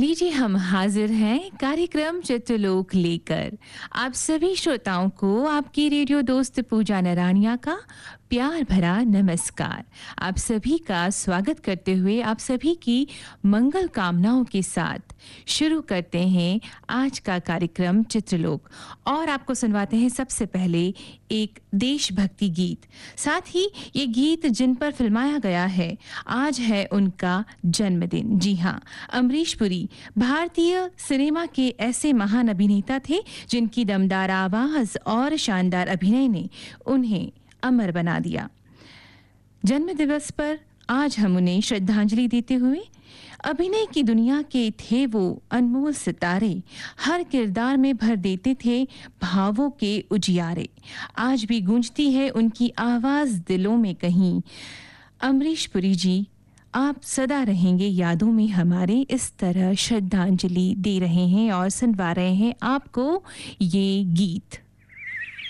लीजिए हम हाजिर हैं कार्यक्रम चित्रलोक लेकर आप सभी श्रोताओं को आपकी रेडियो दोस्त पूजा नरानिया का प्यार भरा नमस्कार। आप सभी का स्वागत करते हुए आप सभी की मंगल कामनाओं के साथ शुरू करते हैं आज का कार्यक्रम चित्रलोक और आपको सुनवाते हैं सबसे पहले एक देशभक्ति गीत। साथ ही ये गीत जिन पर फिल्माया गया है, आज है उनका जन्मदिन। जी हाँ, अमरीश पुरी भारतीय सिनेमा के ऐसे महान अभिनेता थे जिनकी दमदार आवाज और शानदार अभिनय ने उन्हें अमर बना दिया। जन्म दिवस पर आज हम उन्हें श्रद्धांजलि देते हुए अभिनय की दुनिया के थे वो अनमोल सितारे, हर किरदार में भर देते थे भावों के उजियारे। आज भी गूंजती है उनकी आवाज दिलों में कहीं। अमरीश पुरी जी, आप सदा रहेंगे यादों में हमारे। इस तरह श्रद्धांजलि दे रहे हैं और सुनवा रहे हैं आपको ये गीत।